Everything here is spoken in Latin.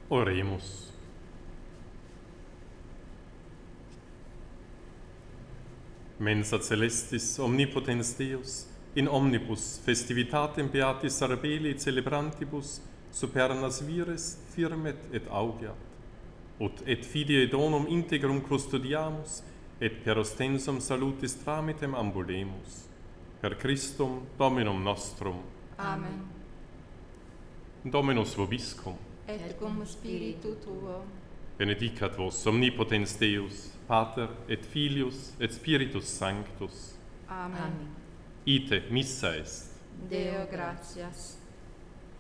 Oremus. Mensa celestis omnipotens Deus, in omnibus festivitatem beatis arbeli celebrantibus supernas vires firmet et augeat, ut et fidei donum integrum custodiamus, et per ostensum salutis tramitem ambulemus. Per Christum Dominum nostrum. Amen. Dominus vobiscum. Et cum spiritu tuo. Benedicat vos omnipotens Deus, Pater et Filius et Spiritus Sanctus. Amen. Ite missa est. Deo gratias.